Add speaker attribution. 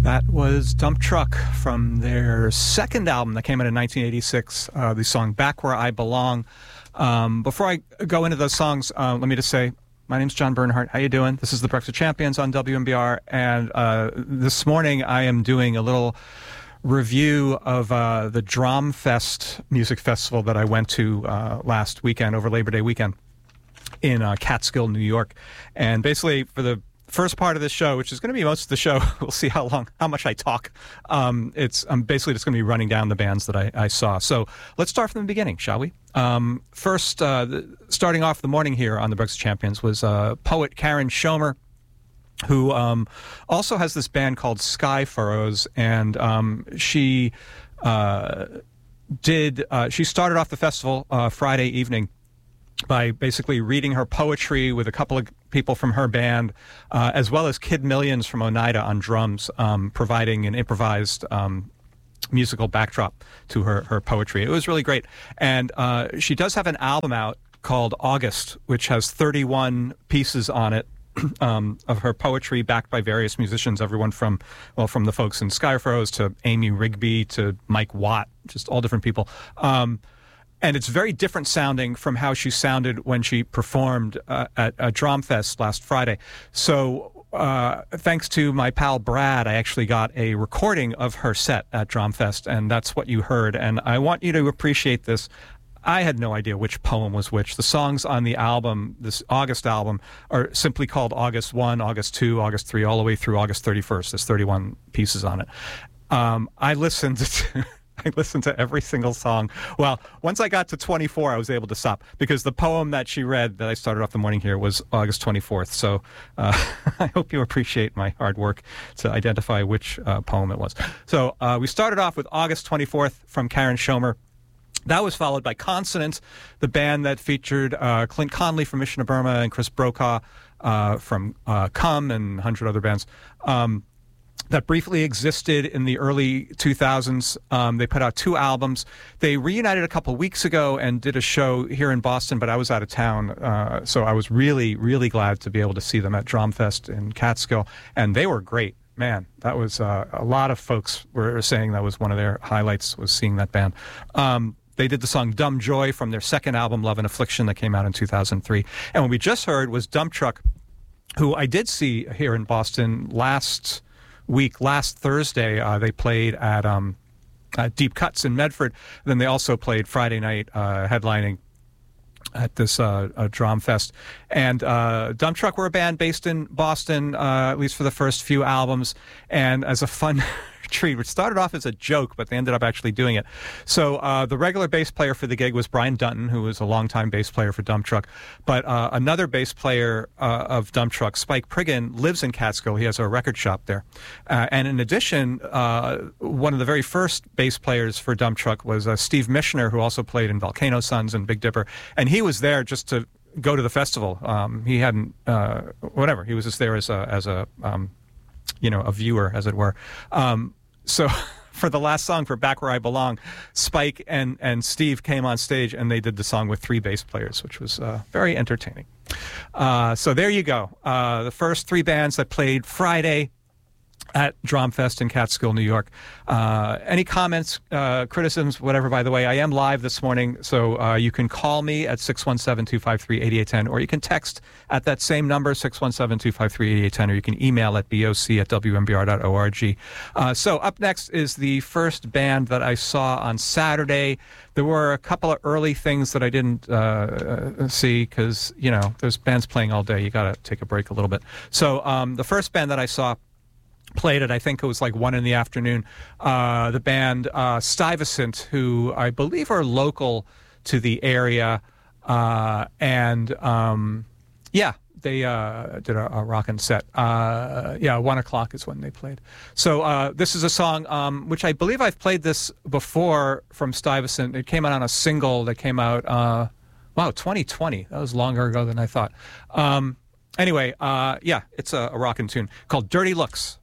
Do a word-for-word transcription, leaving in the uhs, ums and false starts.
Speaker 1: That was Dump Truck from their second album that came out in nineteen eighty-six, uh, the song Back Where I Belong. Um, before I go into those songs, uh, let me just say, my name's John Bernhardt. How you doing? This is the Breakfast Champions on W M B R, and uh, this morning I am doing a little review of uh, the Dromfest music festival that I went to uh, last weekend, over Labor Day weekend, in uh, Catskill, New York. And basically, for the first part of this show, which is going to be most of the show, we'll see how long, how much I talk. Um, it's I'm basically just going to be running down the bands that I, I saw. So let's start from the beginning, shall we? Um, first, uh, the, starting off the morning here on the Breakfast Champions was uh, poet Karen Schomer, who um, also has this band called Sky Furrows, and um, she uh, did. Uh, she started off the festival uh, Friday evening by basically reading her poetry with a couple of people from her band, uh, as well as Kid Millions from Oneida on drums, um, providing an improvised um, musical backdrop to her, her poetry. It was really great. And uh, she does have an album out called August, which has thirty-one pieces on it um, of her poetry backed by various musicians, everyone from, well, from the folks in Sky Furrows to Amy Rigby to Mike Watt, just all different people. Um, And it's very different sounding from how she sounded when she performed uh, at, at Dromfest last Friday. So uh, thanks to my pal Brad, I actually got a recording of her set at Dromfest, and that's what you heard. And I want you to appreciate this. I had no idea which poem was which. The songs on the album, this August album, are simply called August one, August two, August three, all the way through August thirty-first. There's thirty-one pieces on it. Um, I listened to... I listened to every single song. Well, once I got to twenty-four, I was able to stop, because the poem that she read that I started off the morning here was August twenty-fourth. So uh, I hope you appreciate my hard work to identify which uh, poem it was. So uh, we started off with August twenty-fourth from Karen Schomer. That was followed by Consonant, the band that featured uh, Clint Conley from Mission of Burma and Chris Brokaw uh, from uh, Cum and a hundred other bands. Um, that briefly existed in the early two thousands. Um, they put out two albums. They reunited a couple weeks ago and did a show here in Boston, but I was out of town, uh, so I was really, really glad to be able to see them at Dromfest in Catskill, and they were great. Man, that was uh, a lot of folks were saying that was one of their highlights, was seeing that band. Um, They did the song Dumb Joy from their second album, Love and Affliction, that came out in two thousand three. And what we just heard was Dump Truck, who I did see here in Boston last week, last Thursday. Uh, they played at, um, at Deep Cuts in Medford. Then they also played Friday night, uh, headlining at this uh, uh, Dromfest. And uh, Dump Truck were a band based in Boston, uh, at least for the first few albums. And as a fun treat, which started off as a joke, but they ended up actually doing it. So uh, the regular bass player for the gig was Brian Dutton, who was a longtime bass player for Dump Truck. But uh, another bass player uh, of Dump Truck, Spike Priggin, lives in Catskill. He has a record shop there. Uh, and in addition, uh, one of the very first bass players for Dump Truck was uh, Steve Mishner, who also played in Volcano Suns and Big Dipper. And he was there just to go to the festival. Um, he hadn't, uh, whatever, he was just there as a, as a um, you know, a viewer, as it were. Um, So for the last song, for Back Where I Belong, Spike and, and Steve came on stage, and they did the song with three bass players, which was uh, very entertaining. Uh, so there you go. Uh, the first three bands that played Friday at Dromfest in Catskill, New York. Uh, any comments, uh, criticisms, whatever, by the way, I am live this morning, so uh, you can call me at six one seven, two five three, eight eight one zero, or you can text at that same number, six one seven, two five three, eight eight one zero, or you can email at boc at w m b r dot org. Uh, so up next is the first band that I saw on Saturday. There were a couple of early things that I didn't uh, see because, you know, there's bands playing all day. You got to take a break a little bit. So um, the first band that I saw played it, I think it was like one in the afternoon. Uh, the band uh, Stuyvesant, who I believe are local to the area, uh, and um, yeah, they uh, did a, a rockin' set. Uh, yeah, one o'clock is when they played. So uh, this is a song um, which I believe I've played this before from Stuyvesant. It came out on a single that came out, uh, wow, twenty twenty. That was longer ago than I thought. Um, anyway, uh, yeah, it's a, a rockin' tune called Dirty Looks.